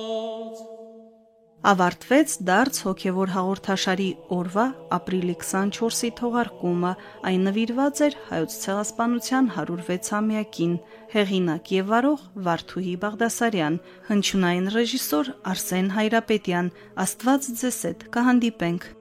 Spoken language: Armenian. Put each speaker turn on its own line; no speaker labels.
Ավարտվեց դարձ հոգևոր հաղորդաշարի օրվա ապրիլի 24-ի թողարկումը, այն նվիրված էր Հայոց ցեղասպանության 106-ամյակին, հեղինակ և վարող Վարդուհի Բաղդասարյան, հնչյունային ռեժիսոր Արսեն Հայրապետյան, Աստված ձեզ հետ, կհանդիպենք։